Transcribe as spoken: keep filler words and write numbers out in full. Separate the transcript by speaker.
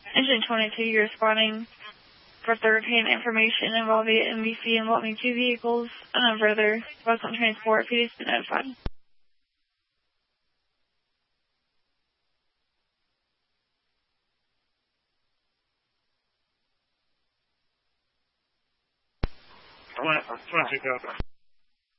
Speaker 1: Engine twenty-two, you're responding for third-hand information involving N B C involving two vehicles and further Westland Transport. Please be notified.
Speaker 2: I want to, I want to take out